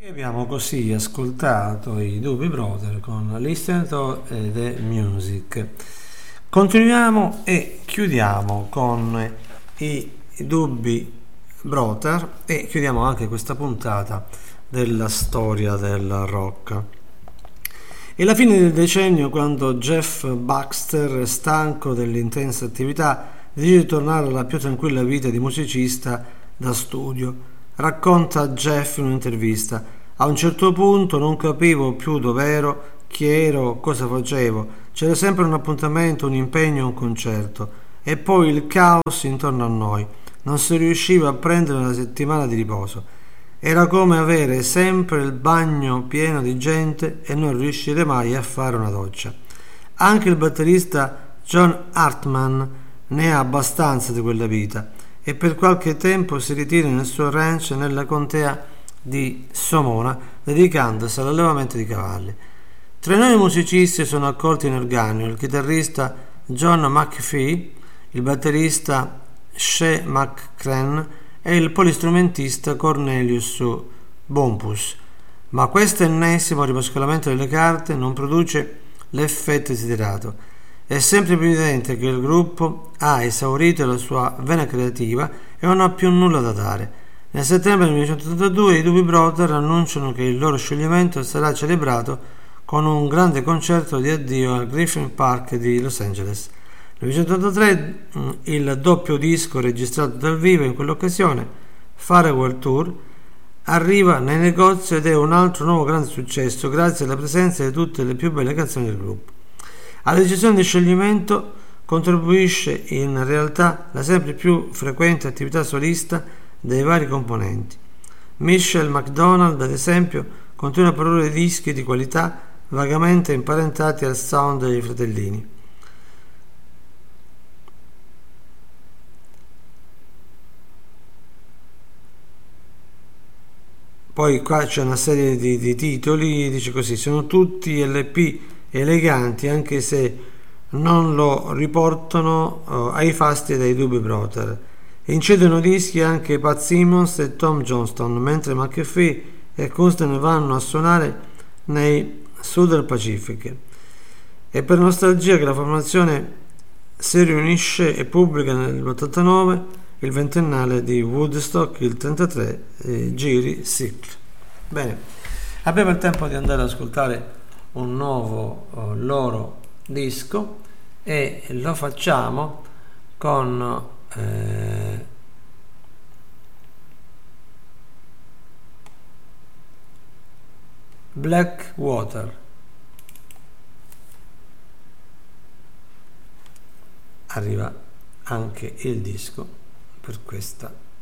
Abbiamo così ascoltato i Doobie Brothers con Listen to the Music. Continuiamo e chiudiamo con i Doobie Brothers e chiudiamo anche questa puntata della storia del rock. È la fine del decennio quando Jeff Baxter, stanco dell'intensa attività, decide di tornare alla più tranquilla vita di musicista da studio. Racconta Jeff in un'intervista: a un certo punto non capivo più dove ero, chi ero, cosa facevo. C'era sempre un appuntamento, un impegno, un concerto. E poi il caos intorno a noi. Non si riusciva a prendere una settimana di riposo. Era come avere sempre il bagno pieno di gente e non riuscire mai a fare una doccia. Anche il batterista John Hartman ne ha abbastanza di quella vita e per qualche tempo si ritira nel suo ranch nella contea di Somona, dedicandosi all'allevamento di cavalli. Tra i nuovi musicisti sono accolti in organico il chitarrista John McPhee, il batterista Shea McCrann e il polistrumentista Cornelius Bompus, ma questo ennesimo rimescolamento delle carte non produce l'effetto desiderato. È sempre più evidente che il gruppo ha esaurito la sua vena creativa e non ha più nulla da dare. Nel settembre del 1982 i Doobie Brothers annunciano che il loro scioglimento sarà celebrato con un grande concerto di addio al Griffith Park di Los Angeles. Nel 1983 il doppio disco registrato dal vivo in quell'occasione, Farewell Tour, arriva nei negozi ed è un altro nuovo grande successo grazie alla presenza di tutte le più belle canzoni del gruppo. Alla decisione di scioglimento contribuisce in realtà la sempre più frequente attività solista dei vari componenti. Michelle McDonald, ad esempio, continua a produrre dischi di qualità vagamente imparentati al sound dei fratellini. Poi qua c'è una serie di titoli, dice così: sono tutti LP eleganti anche se non lo riportano ai fasti dei Doobie Brothers. Incidono dischi anche Pat Simmons e Tom Johnston, mentre McAfee e Cousteau vanno a suonare nei Southern Pacific. È per nostalgia che la formazione si riunisce e pubblica nell'89 il ventennale di Woodstock, il 33 giri Circle. Bene, abbiamo il tempo di andare ad ascoltare un nuovo loro disco e lo facciamo con Blackwater. Arriva anche il disco per questa